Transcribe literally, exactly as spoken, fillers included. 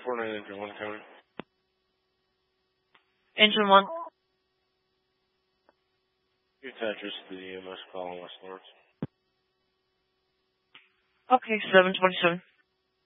four nine engine one coming. Engine one. You attach us to the E M S call in West Lawrence. Okay, seven twenty-seven.